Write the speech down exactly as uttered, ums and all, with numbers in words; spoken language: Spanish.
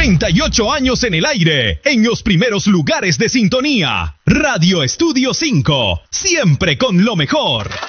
treinta y ocho años en el aire, en los primeros lugares de sintonía. Radio Estudio cinco, siempre con lo mejor.